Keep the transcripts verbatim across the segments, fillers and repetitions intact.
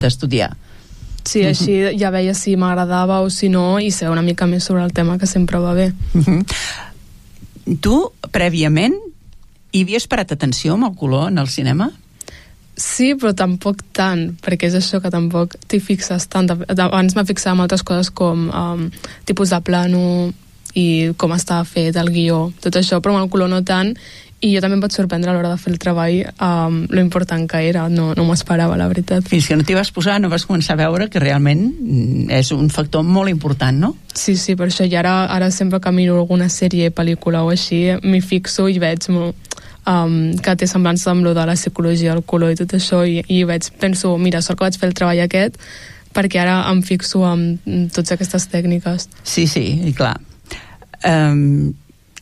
d'estudiar. Sí, així ja veia si m'agradava o si no, i saber una mica més sobre el tema, que sempre va bé. Uh-huh. Tu, prèviament, hi havies parat atenció amb el color en el cinema? Sí, però tampoc tant, perquè és això que tampoc t'hi fixes tant. Abans me fixava en altres coses com um, tipus de plano i com estava fet el guió, tot això, però amb el color no tant. I jo també em vaig sorprendre a l'hora de fer el treball um, lo important que era, no, no m'ho esperava, la veritat. Fins que no t'hi vas posar, no vas començar a veure que realment és un factor molt important, no? Sí, sí, per això, i ara, ara sempre que miro alguna sèrie, pel·lícula o així, m'hi fixo i veig molt, um, que té semblança amb lo de la psicologia, el color i tot això, i, i veig, penso, mira, sort que vaig fer el treball aquest, perquè ara em fixo en totes aquestes tècniques. Sí, sí, i clar. Um,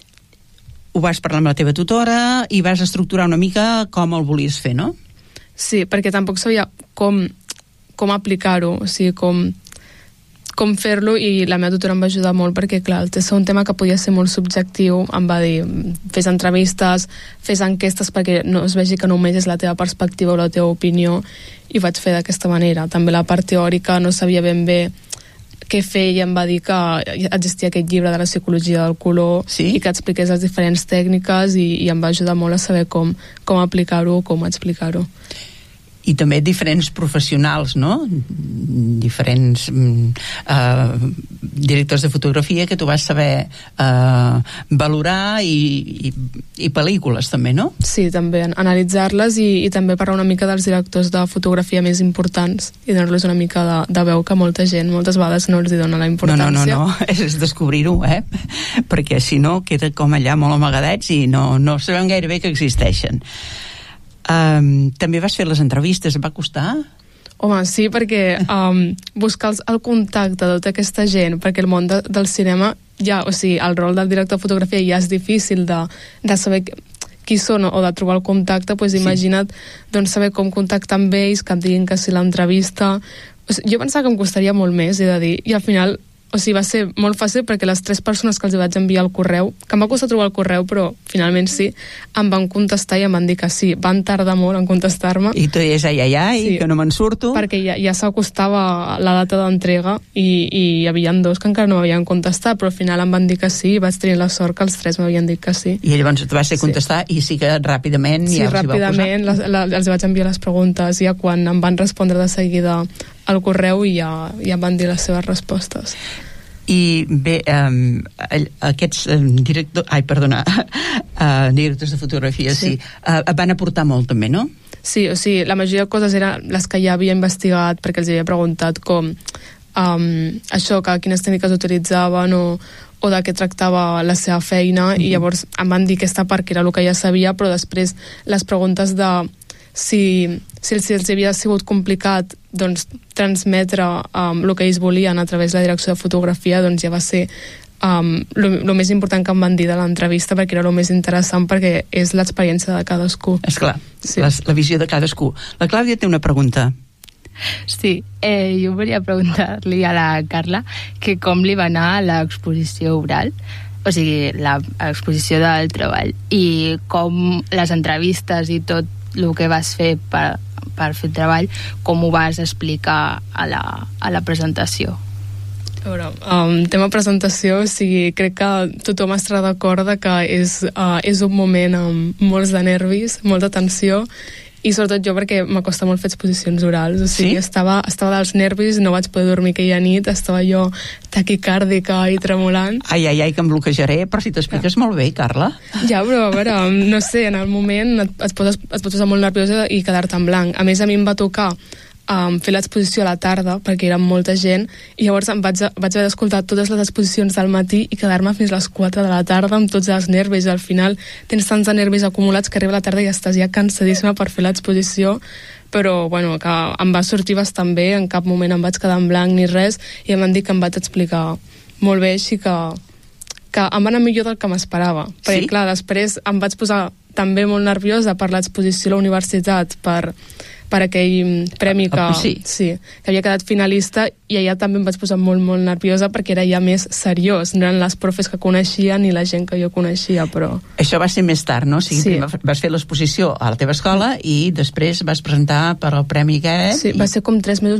ho vas parlar amb la teva tutora i vas estructurar una mica com el volies fer, no? Sí, perquè tampoc sabia com, com aplicar-ho, o sigui, com, com fer-lo, i la meva tutora em va ajudar molt perquè, clar, el és un tema que podia ser molt subjectiu. Em va dir, fes entrevistes, fes enquestes perquè no es vegi que només és la teva perspectiva o la teva opinió, i vaig fer d'aquesta manera. També la part teòrica no sabia ben bé què fer, i em va dir que existia aquest llibre de la psicologia del color, sí? I que expliqués les diferents tècniques, i, i em va ajudar molt a saber com, com aplicar-ho o com explicar-ho. I també diferents professionals, no? Diferents uh, directors de fotografia que tu vas saber uh, valorar, i, i, i pel·lícules també, no? Sí, també, analitzar-les, i, i també parlar una mica dels directors de fotografia més importants i donar-los una mica de, de veu, que molta gent moltes vegades no els hi dona la importància. No, no, no, no. És descobrir-ho, eh? Perquè si no queda com allà molt amagadets i no, no sabem gaire bé que existeixen. Um, també vas fer les entrevistes, et va costar? Home, sí, perquè um, buscar el, el contacte de tota aquesta gent, perquè el món de, del cinema ja, o sigui, el rol del director de fotografia ja és difícil de, de saber qui són o de trobar el contacte, doncs sí. Imagina't doncs, saber com contactar amb ells, que em diguin que si l'entrevista... O sigui, jo pensava que em costaria molt més, he de dir, i al final... O sigui, va ser molt fàcil perquè les tres persones que els vaig enviar el correu, que em va costar trobar el correu, però finalment sí, em van contestar i em van dir que sí. Van tardar molt en contestar-me. I tu deies, ai, ai, ai, sí, que no me'n surto. Perquè ja, ja s'acostava la data d'entrega, i, i hi havia dos que encara no m'havien contestat, però al final em van dir que sí, i vaig tenir la sort que els tres m'havien dit que sí. I llavors et va ser contestar, sí. I sí que ràpidament sí, ja els hi va posar. Sí, ràpidament les, la, els vaig enviar les preguntes, i ja quan em van respondre de seguida al correu, i ja, ja em van dir les seves respostes. I bé, um, aquests um, directors, ai, perdona, uh, directors de fotografia, sí, sí uh, et van aportar molt també, no? Sí, o sigui, la majoria de coses eren les que ja havia investigat, perquè els havia preguntat com um, això, que quines tècniques utilitzaven o, o de què tractava la seva feina, mm-hmm. I llavors em van dir aquesta part que era el que ja sabia, però després les preguntes de si, si, si els havia sigut complicat doncs, transmetre um, el que ells volien a través de la direcció de fotografia, doncs ja va ser um, el més important que em van dir de l'entrevista, perquè era el més interessant, perquè és l'experiència de cadascú. Esclar, sí. la, la visió de cadascú. La Clàudia té una pregunta. Sí, eh, jo volia preguntar-li a la Carla que com li va anar l'exposició oral, o sigui, l'exposició del treball, i com les entrevistes i tot el que vas fer per, per fer el treball, com ho vas explicar a la, a la presentació. A veure, um, tema presentació, o sigui, crec que tothom estarà d'acord que és, uh, és un moment amb molts de nervis, molta tensió, i sobretot jo perquè m'acosta molt fer exposicions orals, o sigui, sí? estava, estava dels nervis, no vaig poder dormir aquella nit, estava jo taquicàrdica i tremolant. Ai, ai, ai, que em bloquejaré, però si t'expliques ja. Molt bé, Carla. Ja, però a veure, no sé, en el moment et, et, poses, et pots posar molt nerviosa i quedar-te en blanc. A més, a mi em va tocar um, fer l'exposició a la tarda, perquè era molta gent, i llavors em vaig, vaig haver d'escoltar totes les exposicions del matí i quedar-me fins les quatre de la tarda amb tots els nervis. Al final tens tants de nervis acumulats que arriba la tarda i estàs ja cansadíssima per fer l'exposició, però bueno, que em va sortir bastant bé, en cap moment em vaig quedar en blanc ni res, i em van dir que em vaig explicar molt bé, així que, que em va anar millor del que m'esperava. Perquè sí? clar, després em vaig posar també molt nerviosa per l'exposició a la universitat, per per aquell premi que, oh, sí. sí, que havia quedat finalista, i allà també em vaig posar molt, molt nerviosa perquè era ja més seriós, no eren les profes que coneixia ni la gent que jo coneixia, però... Això va ser més tard, no? O sigui, sí. Vas fer l'exposició a la teva escola i després vas presentar per al premi aquest... Sí, i... va ser com tres mesos